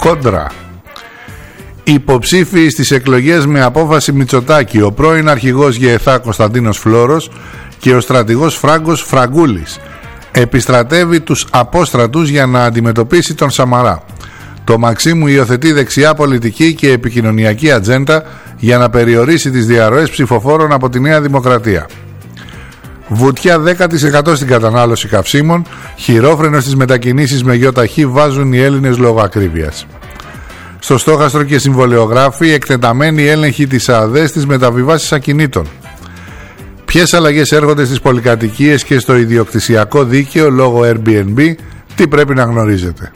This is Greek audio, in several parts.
Κόντρα. Υποψήφιοι στις εκλογές με απόφαση Μητσοτάκη, ο πρώην αρχηγός ΓΕΘΑ Κωνσταντίνος Φλόρος και ο στρατηγός Φράγκος Φραγκούλης. Επιστρατεύει τους απόστρατους για να αντιμετωπίσει τον Σαμαρά. Το Μαξίμου υιοθετεί δεξιά πολιτική και επικοινωνιακή ατζέντα για να περιορίσει τις διαρροές ψηφοφόρων από τη Νέα Δημοκρατία. Βουτιά 10% στην κατανάλωση καυσίμων, χειρόφρενο στις μετακινήσεις με ΙΟΤΑΧΗ βάζουν οι Έλληνες λόγω ακρίβειας. Στο στόχαστρο και συμβολεογράφοι, εκτεταμένη έλεγχη της ΑΔΕ στις μεταβιβάσεις ακινήτων. Ποιες αλλαγές έρχονται στις πολυκατοικίες και στο ιδιοκτησιακό δίκαιο λόγω Airbnb, τι πρέπει να γνωρίζετε.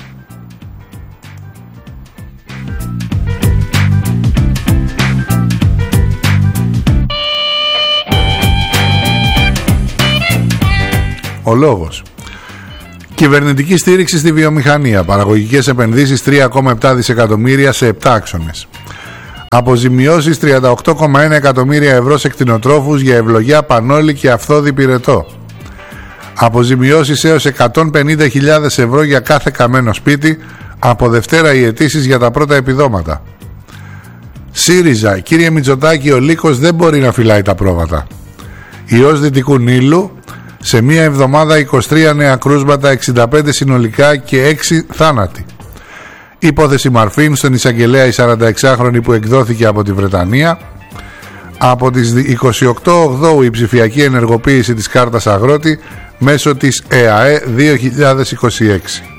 Ο λόγος. Κυβερνητική στήριξη στη βιομηχανία. Παραγωγικές επενδύσεις 3,7 δισεκατομμύρια σε 7 άξονες. Αποζημιώσεις 38,1 εκατομμύρια ευρώ σε κτηνοτρόφους για ευλογιά, πανόλη και αυθόδη πυρετό. Αποζημιώσεις έως 150.000 ευρώ για κάθε καμένο σπίτι. Από Δευτέρα οι αιτήσεις για τα πρώτα επιδόματα. ΣΥΡΙΖΑ. Κύριε Μητσοτάκη, ο λύκος δεν μπορεί να φυλάει τα πρόβατα. Ιός Δυτικού Νείλου. Σε μία εβδομάδα 23 νέα κρούσματα, 65 συνολικά και 6 θάνατοι. Υπόθεση Μαρφίν στον εισαγγελέα η 46χρονη που εκδόθηκε από τη Βρετανία. Από τις 28/8 η ψηφιακή ενεργοποίηση της κάρτας αγρότη μέσω της ΕΑΕ 2026.